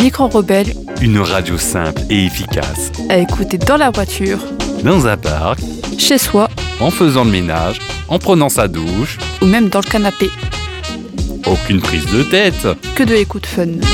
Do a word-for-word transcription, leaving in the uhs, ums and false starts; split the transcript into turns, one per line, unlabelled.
Micro Rebelle,
une radio simple et efficace.
à écouter dans la voiture,
Dans un parc,
chez soi
en faisant le ménage, en prenant sa douche.
ou même dans le canapé.
Aucune prise de tête.
Que de écoute fun.